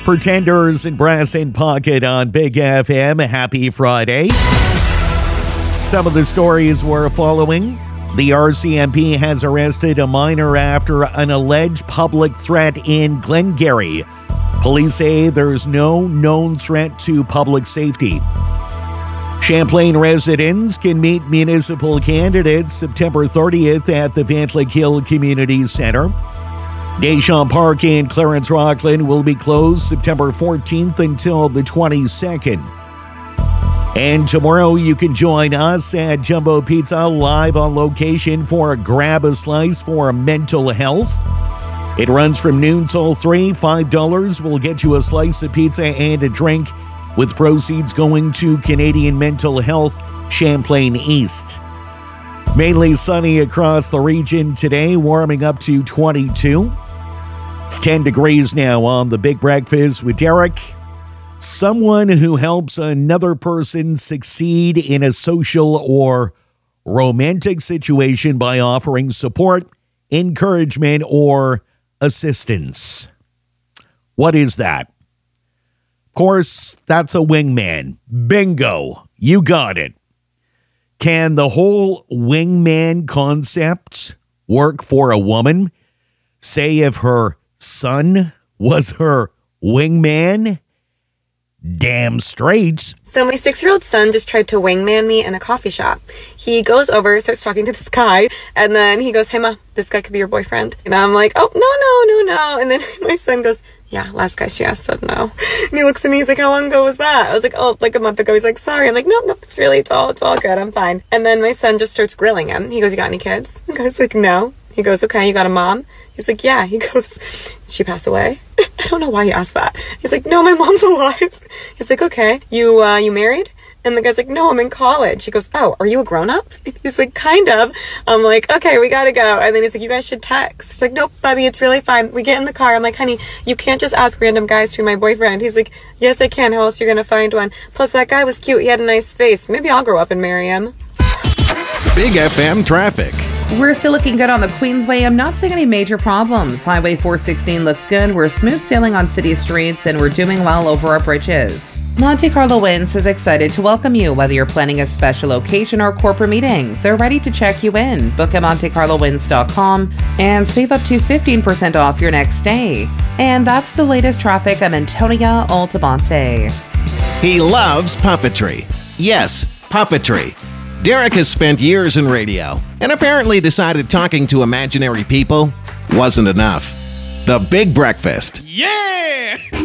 Pretenders and Brass in Pocket on Big FM. Happy Friday. Some of the stories we're following. The RCMP has arrested a minor after an alleged public threat in Glengarry. Police say there's no known threat to public safety. Champlain residents can meet municipal candidates September 30th at the Ventlick Hill Community Centre. Deschamps Park in Clarence Rockland will be closed September 14th until the 22nd. And tomorrow you can join us at Jumbo Pizza live on location for Grab a Slice for Mental Health. It runs from noon till 3. $5 will get you a slice of pizza and a drink, with proceeds going to Canadian Mental Health Champlain East. Mainly sunny across the region today, warming up to 22. It's 10 degrees now on The Big Breakfast with Derek. Someone who helps another person succeed in a social or romantic situation by offering support, encouragement, or assistance. What is that? Of course, that's a wingman. Bingo. You got it. Can the whole wingman concept work for a woman? Say if her son was her wingman? Damn straight. So my 6-year-old son just tried to wingman me in a coffee shop. He goes over, starts talking to this guy, and then he goes, "Hey ma, this guy could be your boyfriend." And I'm like, "Oh, no. And then my son goes, "Yeah, last guy she asked said no." And he looks at me, he's like, "How long ago was that?" I was like, "Oh, like a month ago." He's like, "Sorry." I'm like, "No, it's all good, I'm fine." And then my son just starts grilling him. He goes, "You got any kids?" The guy's like, "No." He goes, "Okay, you got a mom?" He's like, "Yeah." He goes, "She passed away?" I don't know why he asked that. He's like, "No, my mom's alive." He's like, "Okay, you married?" And the guy's like, "No, I'm in college." He goes, "Oh, are you a grown-up?" He's like, "Kind of." I'm like, "Okay, we gotta go." And then he's like, "You guys should text." He's like, "Nope, Bubby, it's really fine." We get in the car. I'm like, "Honey, you can't just ask random guys to be my boyfriend." He's like, "Yes, I can. How else are you gonna find one? Plus, that guy was cute. He had a nice face. Maybe I'll grow up and marry him." Big FM traffic. We're still looking good on the Queensway. I'm not seeing any major problems. Highway 416 looks good. We're smooth sailing on city streets, and we're doing well over our bridges. Monte Carlo Winds is excited to welcome you, whether you're planning a special occasion or corporate meeting. They're ready to check you in. Book at MonteCarloWinds.com and save up to 15% off your next stay. And that's the latest traffic. I'm Antonia Altamonte. He loves puppetry. Yes, puppetry. Derek has spent years in radio and apparently decided talking to imaginary people wasn't enough. The Big Breakfast. Yeah!